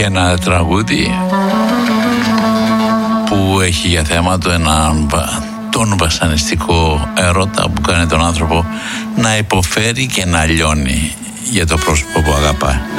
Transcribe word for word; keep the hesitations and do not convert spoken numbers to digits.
για ένα τραγούδι που έχει για θέμα το έναν τον βασανιστικό ερώτα που κάνει τον άνθρωπο να υποφέρει και να λιώνει για το πρόσωπο που αγαπάει.